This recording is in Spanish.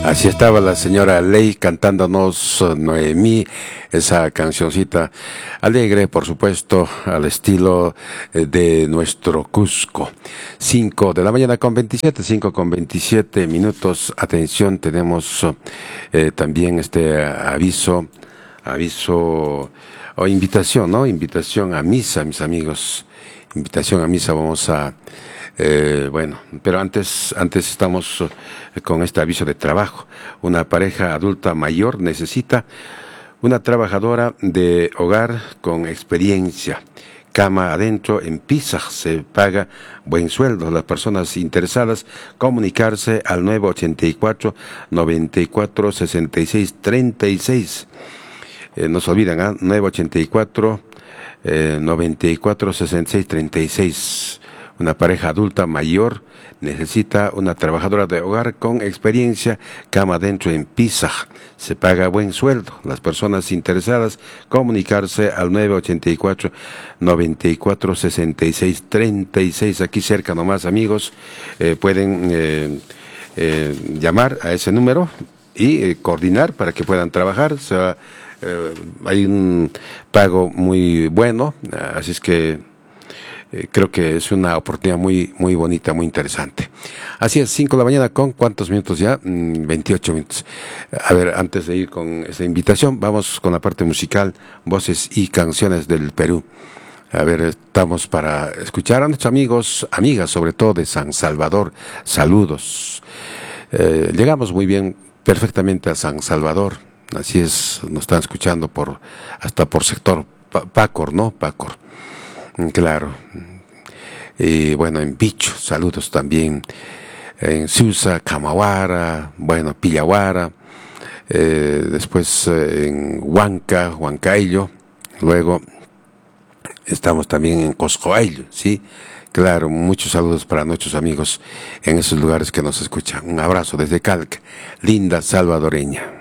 Así estaba la señora Ley cantándonos Noemí, esa cancioncita alegre, por supuesto, al estilo de nuestro Cusco. 5 de la mañana con 27, 5 con 27 minutos. Atención, tenemos también este aviso o invitación, ¿no? Invitación a misa, mis amigos. Invitación a misa, vamos a... bueno, pero antes estamos con este aviso de trabajo. Una pareja adulta mayor necesita una trabajadora de hogar con experiencia. Cama adentro en Pisa, se paga buen sueldo. Las personas interesadas comunicarse al 984 94 66 36. No se olviden, 984 94 66 36. Una pareja adulta mayor necesita una trabajadora de hogar con experiencia, cama dentro en Pisa. Se paga buen sueldo. Las personas interesadas comunicarse al 984 94 66 36. Aquí cerca nomás, amigos, pueden llamar a ese número y coordinar para que puedan trabajar. Hay un pago muy bueno, así es que creo que es una oportunidad muy bonita, muy interesante. Así es, 5 de la mañana con ¿cuántos minutos ya? 28 minutos. A ver, antes de ir con esta invitación, vamos con la parte musical, voces y canciones del Perú. A ver, estamos para escuchar a nuestros amigos, amigas, sobre todo de San Salvador. Saludos. Llegamos muy bien, perfectamente a San Salvador. Así es, nos están escuchando hasta por sector Pacor, ¿no? Pacor. Claro. Y bueno, en Bicho, saludos también. En Susa, Camaguara, bueno, Pillaguara. Después en Huancayo. Luego estamos también en Coscoayllo, ¿sí? Claro, muchos saludos para nuestros amigos en esos lugares que nos escuchan. Un abrazo desde Calca, linda salvadoreña.